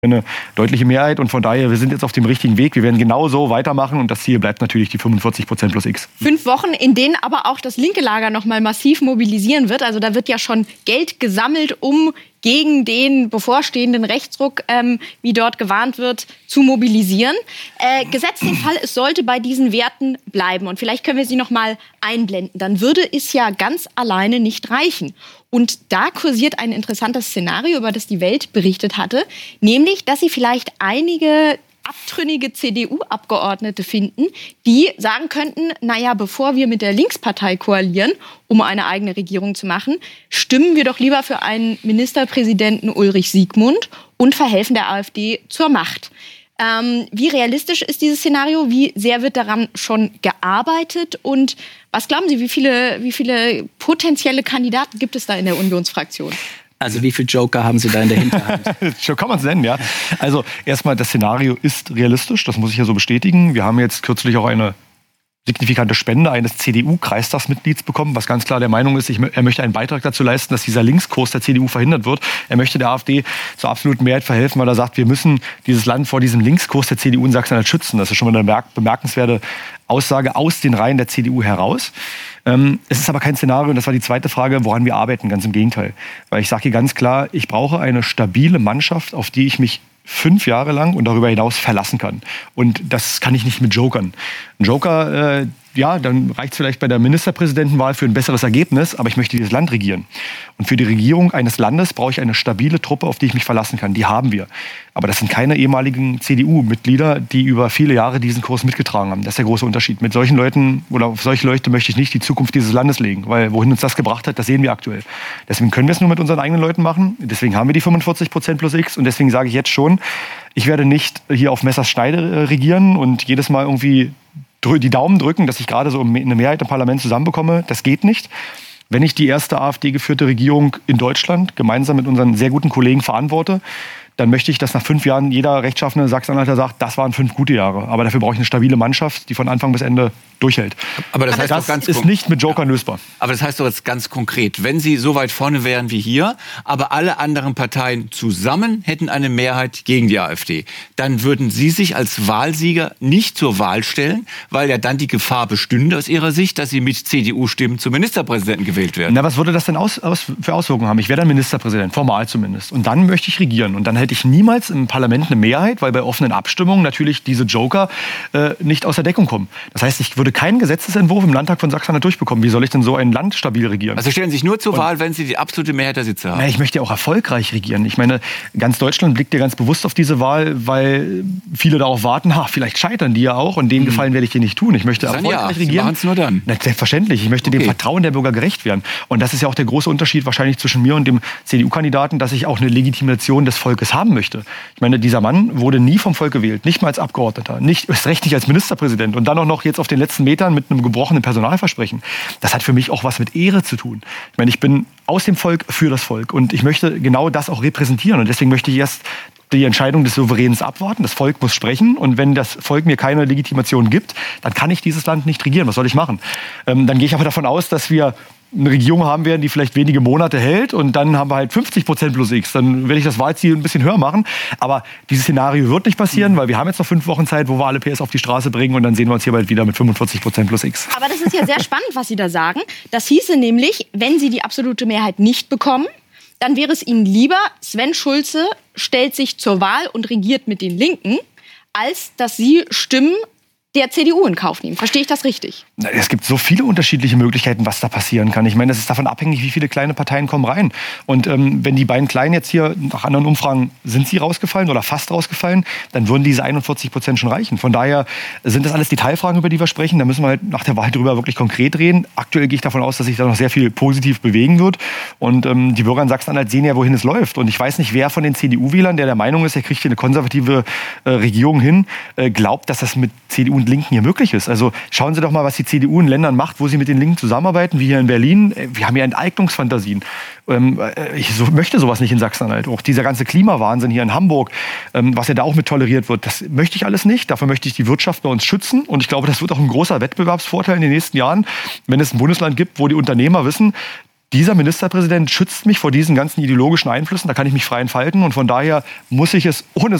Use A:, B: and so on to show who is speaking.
A: eine deutliche Mehrheit und von daher, wir sind jetzt auf dem richtigen Weg. Wir werden genauso weitermachen und das Ziel bleibt natürlich die 45% plus X.
B: 5 Wochen, in denen aber auch das linke Lager noch mal massiv mobilisieren wird. Also da wird ja schon Geld gesammelt, um gegen den bevorstehenden Rechtsruck, wie dort gewarnt wird, zu mobilisieren. Gesetzt den Fall, es sollte bei diesen Werten bleiben. Und vielleicht können wir sie noch mal einblenden. Dann würde es ja ganz alleine nicht reichen. Und da kursiert ein interessantes Szenario, über das die Welt berichtet hatte. Nämlich, dass sie vielleicht einige abtrünnige CDU-Abgeordnete finden, die sagen könnten, naja, bevor wir mit der Linkspartei koalieren, um eine eigene Regierung zu machen, stimmen wir doch lieber für einen Ministerpräsidenten Ulrich Siegmund und verhelfen der AfD zur Macht. Wie realistisch ist dieses Szenario? Wie sehr wird daran schon gearbeitet? Und was glauben Sie, wie viele potenzielle Kandidaten gibt es da in der Unionsfraktion?
C: Also wie viele Joker haben Sie da in der Hinterhand?
A: So kann man es nennen, ja. Also erstmal, das Szenario ist realistisch, das muss ich ja so bestätigen. Wir haben jetzt kürzlich auch eine signifikante Spende eines CDU-Kreistagsmitglieds bekommen, was ganz klar der Meinung ist, er möchte einen Beitrag dazu leisten, dass dieser Linkskurs der CDU verhindert wird. Er möchte der AfD zur absoluten Mehrheit verhelfen, weil er sagt, wir müssen dieses Land vor diesem Linkskurs der CDU in Sachsen-Anhalt schützen. Das ist schon mal eine bemerkenswerte Aussage aus den Reihen der CDU heraus. Es ist aber kein Szenario, und das war die zweite Frage, woran wir arbeiten, ganz im Gegenteil. Weil ich sage hier ganz klar, ich brauche eine stabile Mannschaft, auf die ich mich 5 Jahre lang und darüber hinaus verlassen kann. Und das kann ich nicht mit Jokern. Ein Joker, ja, dann reicht es vielleicht bei der Ministerpräsidentenwahl für ein besseres Ergebnis, aber ich möchte dieses Land regieren. Und für die Regierung eines Landes brauche ich eine stabile Truppe, auf die ich mich verlassen kann. Die haben wir. Aber das sind keine ehemaligen CDU-Mitglieder, die über viele Jahre diesen Kurs mitgetragen haben. Das ist der große Unterschied. Mit solchen Leuten oder auf solche Leute möchte ich nicht die Zukunft dieses Landes legen, weil wohin uns das gebracht hat, das sehen wir aktuell. Deswegen können wir es nur mit unseren eigenen Leuten machen. Deswegen haben wir die 45% plus X und deswegen sage ich jetzt schon, ich werde nicht hier auf Messers Schneide regieren und jedes Mal irgendwie die Daumen drücken, dass ich gerade so eine Mehrheit im Parlament zusammenbekomme. Das geht nicht. Wenn ich die erste AfD-geführte Regierung in Deutschland gemeinsam mit unseren sehr guten Kollegen verantworte, dann möchte ich, dass nach 5 Jahren jeder rechtschaffene Sachsen-Anhalter sagt, das waren 5 gute Jahre. Aber dafür brauche ich eine stabile Mannschaft, die von Anfang bis Ende durchhält.
C: Aber das heißt
A: das
C: doch ganz
A: ist nicht mit Jokern lösbar.
C: Aber das heißt doch jetzt ganz konkret, wenn Sie so weit vorne wären wie hier, aber alle anderen Parteien zusammen hätten eine Mehrheit gegen die AfD, dann würden Sie sich als Wahlsieger nicht zur Wahl stellen, weil ja dann die Gefahr bestünde aus Ihrer Sicht, dass Sie mit CDU-Stimmen zum Ministerpräsidenten gewählt werden.
A: Na, was würde das denn für Auswirkungen haben? Ich wäre dann Ministerpräsident, formal zumindest. Und dann möchte ich regieren. Und dann hätte ich niemals im Parlament eine Mehrheit, weil bei offenen Abstimmungen natürlich diese Joker nicht aus der Deckung kommen. Das heißt, ich würde keinen Gesetzesentwurf im Landtag von Sachsen-Anhalt durchbekommen. Wie soll ich denn so ein Land stabil regieren?
C: Also stellen Sie sich nur zur Wahl, wenn Sie die absolute Mehrheit der Sitze haben?
A: Na, ich möchte ja auch erfolgreich regieren. Ich meine, ganz Deutschland blickt ja ganz bewusst auf diese Wahl, weil viele darauf warten, vielleicht scheitern die ja auch und den Gefallen werde ich dir nicht tun. Ich möchte erfolgreich regieren.
C: Sie machen es nur dann.
A: Na, selbstverständlich. Ich möchte dem Vertrauen der Bürger gerecht werden. Und das ist ja auch der große Unterschied wahrscheinlich zwischen mir und dem CDU-Kandidaten, dass ich auch eine Legitimation des Volkes haben möchte. Ich meine, dieser Mann wurde nie vom Volk gewählt, nicht mal als Abgeordneter, erst recht nicht als Ministerpräsident und dann auch noch jetzt auf den letzten Metern mit einem gebrochenen Personalversprechen. Das hat für mich auch was mit Ehre zu tun. Ich meine, ich bin aus dem Volk für das Volk und ich möchte genau das auch repräsentieren und deswegen möchte ich erst die Entscheidung des Souveräns abwarten. Das Volk muss sprechen und wenn das Volk mir keine Legitimation gibt, dann kann ich dieses Land nicht regieren. Was soll ich machen? Dann gehe ich aber davon aus, dass wir eine Regierung haben werden, die vielleicht wenige Monate hält und dann haben wir halt 50% plus X. Dann werde ich das Wahlziel ein bisschen höher machen. Aber dieses Szenario wird nicht passieren, weil wir haben jetzt noch 5 Wochen Zeit, wo wir alle PS auf die Straße bringen und dann sehen wir uns hier bald wieder mit 45% plus X.
B: Aber das ist ja sehr spannend, was Sie da sagen. Das hieße nämlich, wenn Sie die absolute Mehrheit nicht bekommen, dann wäre es Ihnen lieber, Sven Schulze stellt sich zur Wahl und regiert mit den Linken, als dass Sie Stimmen der CDU in Kauf nehmen. Verstehe ich das richtig?
A: Es gibt so viele unterschiedliche Möglichkeiten, was da passieren kann. Ich meine, das ist davon abhängig, wie viele kleine Parteien kommen rein. Und wenn die beiden Kleinen jetzt hier nach anderen Umfragen sind sie rausgefallen oder fast rausgefallen, dann würden diese 41% schon reichen. Von daher sind das alles Detailfragen, über die wir sprechen. Da müssen wir halt nach der Wahl drüber wirklich konkret reden. Aktuell gehe ich davon aus, dass sich da noch sehr viel positiv bewegen wird. Und die Bürger in Sachsen-Anhalt sehen ja, wohin es läuft. Und ich weiß nicht, wer von den CDU-Wählern, der Meinung ist, er kriegt hier eine konservative Regierung hin, glaubt, dass das mit CDU und Linken hier möglich ist. Also schauen Sie doch mal, was die CDU in Ländern macht, wo sie mit den Linken zusammenarbeiten, wie hier in Berlin. Wir haben hier Enteignungsfantasien. Ich möchte sowas nicht in Sachsen-Anhalt. Auch dieser ganze Klimawahnsinn hier in Hamburg, was ja da auch mit toleriert wird, das möchte ich alles nicht. Dafür möchte ich die Wirtschaft bei uns schützen. Und ich glaube, das wird auch ein großer Wettbewerbsvorteil in den nächsten Jahren, wenn es ein Bundesland gibt, wo die Unternehmer wissen, dieser Ministerpräsident schützt mich vor diesen ganzen ideologischen Einflüssen, da kann ich mich frei entfalten und von daher muss ich es ohne